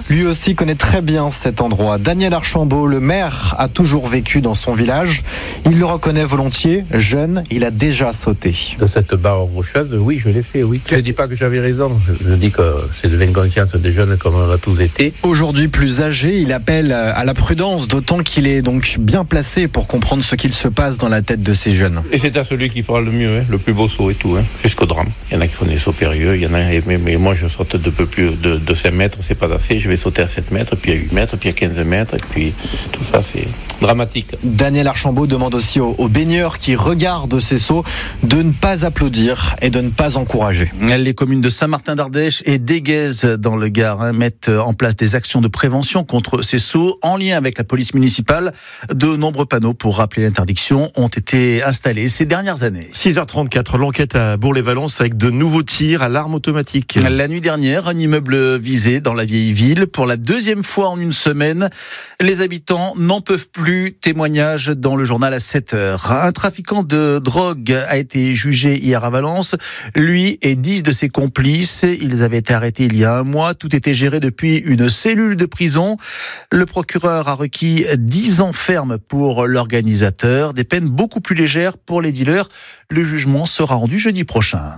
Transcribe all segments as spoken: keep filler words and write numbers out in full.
Lui aussi connaît très bien cet endroit. Daniel Archambault, le maire, a toujours vécu dans son village. Il le reconnaît volontiers. Jeune, il a déjà sauté. De cette barre rocheuse, oui, je l'ai fait, oui. Je ne dis pas que j'avais raison. Je dis que c'est de l'inconscience des jeunes comme on l'a tous été. Aujourd'hui plus âgé, il appelle à la prudence, d'autant qu'il est donc bien placé pour comprendre ce qu'il se passe dans la tête de ces jeunes. Et c'est à celui qui fera le mieux, hein, le plus beau saut et tout, hein, jusqu'au drame. Il y en a qui font des sauts périlleux, il y en a, mais, mais moi je saute de peu plus de, de cinq mètres, c'est pas assez. Je vais sauter à sept mètres, puis à huit mètres, puis à quinze mètres, et puis tout ça c'est dramatique. Daniel Archambault demande aussi aux, aux baigneurs qui regardent ces sauts de ne pas applaudir et de ne pas encourager. Les communes de Saint-Martin-d'Ardèche et d'Éguez dans le Gard hein, mettent en place des actions de prévention contre ces sauts en lien avec la police municipale. De nombreux panneaux pour rappeler l'interdiction ont été installés ces dernières années. six heures trente-quatre, l'enquête à Bourg-les-Valences avec de nouveaux tirs à l'arme automatique. La nuit dernière, un immeuble visé dans la vieille ville. Pour la deuxième fois en une semaine, les habitants n'en peuvent plus. Témoignage dans le journal à sept heures. Un trafiquant de drogue a été jugé hier à Valence. Lui et dix de ses complices, ils avaient été arrêtés il y a un mois. Tout était géré depuis une cellule de prison. Le procureur a requis dix ans ferme pour l'organisateur. Des peines beaucoup plus légères pour les dealers. Le jugement sera rendu jeudi prochain.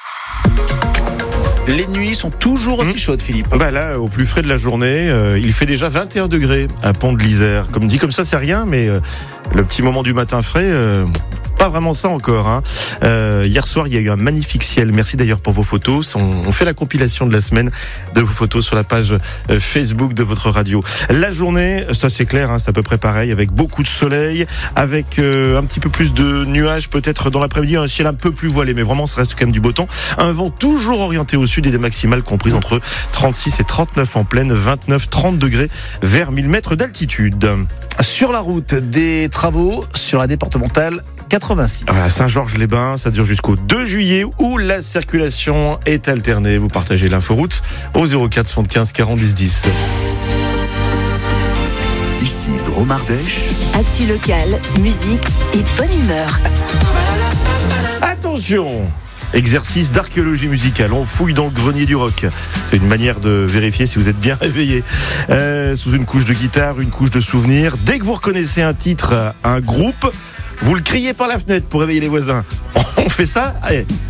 Les nuits sont toujours aussi chaudes, Philippe. Bah là, au plus frais de la journée, euh, il fait déjà vingt et un degrés à Pont de l'Isère. Comme dit comme ça, c'est rien, mais euh, le petit moment du matin frais, euh, pas vraiment ça encore. Hein. Euh, hier soir, il y a eu un magnifique ciel. Merci d'ailleurs pour vos photos. On, on fait la compilation de la semaine de vos photos sur la page euh, Facebook de votre radio. La journée, ça c'est clair, hein, c'est à peu près pareil, avec beaucoup de soleil, avec euh, un petit peu plus de nuages peut-être dans l'après-midi, un ciel un peu plus voilé, mais vraiment ça reste quand même du beau temps. Un vent toujours orienté au sud et des maximales comprises entre trente-six et trente-neuf en pleine, vingt-neuf trente degrés vers mille mètres d'altitude. Sur la route, des travaux sur la départementale quatre-vingt-six. À Saint-Georges-les-Bains, ça dure jusqu'au deux juillet où la circulation est alternée. Vous partagez l'inforoute au zéro quatre soixante-quinze quarante dix dix. Ici Drôme Ardèche. Actu locale, musique et bonne humeur. Attention! Exercice d'archéologie musicale. On fouille dans le grenier du rock. C'est une manière de vérifier si vous êtes bien réveillé. Euh, sous une couche de guitare, une couche de souvenirs. Dès que vous reconnaissez un titre, un groupe, vous le criez par la fenêtre pour réveiller les voisins. On fait ça? Allez.